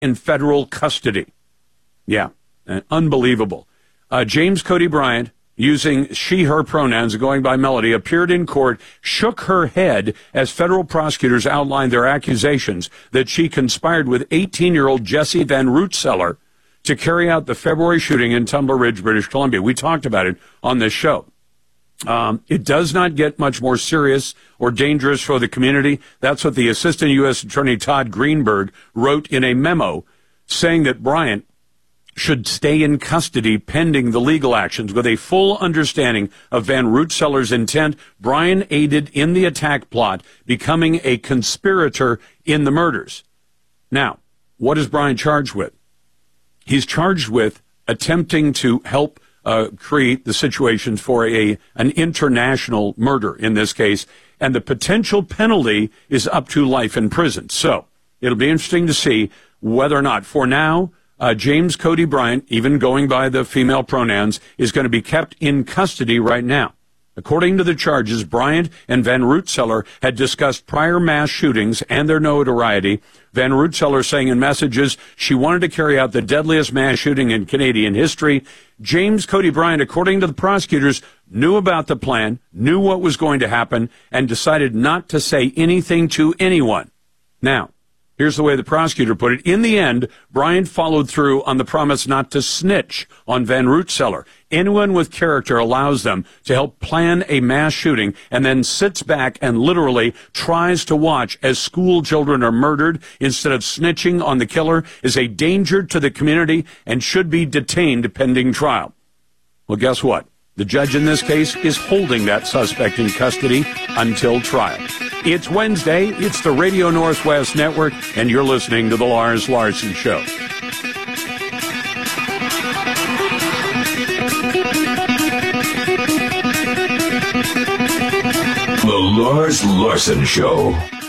in federal custody. Yeah, unbelievable. James Cody Bryant, using she, her pronouns, going by Melody, appeared in court, shook her head as federal prosecutors outlined their accusations that she conspired with 18-year-old Jesse Van Rootseller to carry out the February shooting in Tumbler Ridge, British Columbia. We talked about it on this show. It does not get much more serious or dangerous for the community. That's what the Assistant U.S. Attorney Todd Greenberg wrote in a memo, saying that Bryant should stay in custody pending the legal actions. With a full understanding of Van Rootseller's intent, Bryant aided in the attack plot, becoming a conspirator in the murders. Now, what is Bryant charged with? He's charged with attempting to help create the situations for an international murder in this case, and the potential penalty is up to life in prison. So it'll be interesting to see whether or not, for now, James Cody Bryant, even going by the female pronouns, is going to be kept in custody right now. According to the charges, Bryant and Van Rootseller had discussed prior mass shootings and their notoriety. Van Rootseller saying in messages she wanted to carry out the deadliest mass shooting in Canadian history. James Cody Bryant, according to the prosecutors, knew about the plan, knew what was going to happen, and decided not to say anything to anyone. Now, here's the way the prosecutor put it. In the end, Bryant followed through on the promise not to snitch on Van Rootseller. Anyone with character allows them to help plan a mass shooting and then sits back and literally tries to watch as school children are murdered instead of snitching on the killer is a danger to the community and should be detained pending trial. Well, guess what? The judge in this case is holding that suspect in custody until trial. It's Wednesday, it's the Radio Northwest Network, and you're listening to The Lars Larson Show. The Lars Larson Show.